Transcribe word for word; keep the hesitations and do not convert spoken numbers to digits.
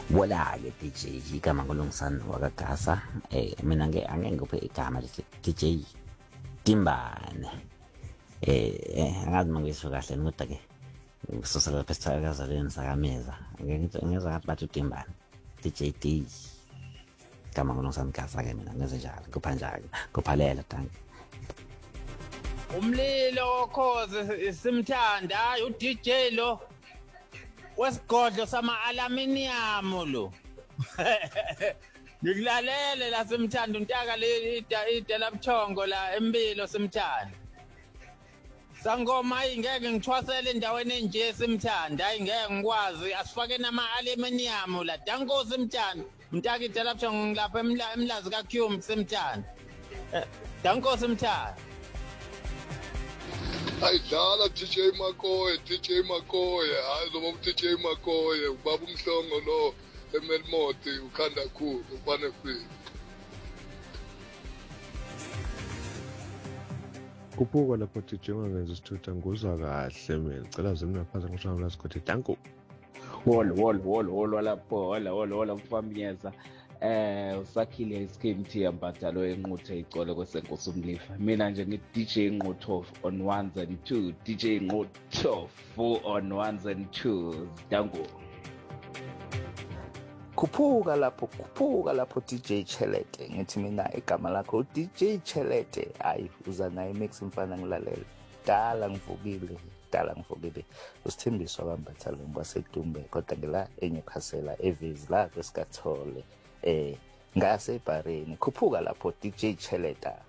Wola-ke D J igama ngolungisani wakagasa. Eh mina ngeke angeke ngiphe igama lithi D J Timbane. Eh angazi mangisho kahle kodwa ke kusosela lapha esithakazaleni sakameza. Ngeke ngeza ngathi bathi uTimbane. D J D. Igama ngolungisani gasa ke mina ngeze njalo. Kuphanjalo. Kuphalela thanki. Umlilo okhoze simthanda hayi u D J lo wesigodlo sama aluminium lo. Ngikulalele la simthanda untaka le idela buthongo la empilo simthanda. Sangoma ingeke ngithwasele endaweni enje simthanda hayi ngeke ngikwazi asifake nama aluminium la danko simthanda untaka idela buthongo ngilapha emlazi ka Cube simthanda. Danko simthanda. Ayidlala D J Makoye, D J Makoye, hayi zoba u D J Makoye, ubaba umhlongo lo eMelmoti ukhanda khulu ubane free. Kuphuka lapho D J ungangenza isithutha nguzwa kahle mina ngicela zimna phansi ngoshaya la sikhothi danko. Wol wol wol wol lapho wala wol wol mfamiyeza eh usakhile iskimthi yambadalo enquthe icole kwesenkosi umlifa mina nje ngi D J Nqutho on ones and two D J Nqutho on ones and twos dango. Kuphuka lapho kuphuka lapho D J Chelete ngithi mina igama lakho D J Chelete ayi uza nayo mix mfana ngilalela dala ngivukile dala ngivukile usithembiso abambathalo ngwasedumbe kodwa ngila eNewcastle eViz la kwesikathole eh ngase eBareni kuphuka lapho D J Cheleta.